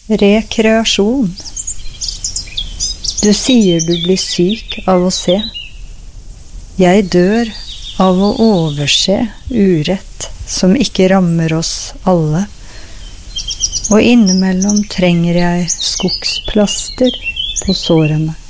Rekreasjon. Du sier du blir syk av å se. Jeg dør av å overse urett som ikke rammer oss alle. Og innimellom trenger jeg skogsplaster på sårene.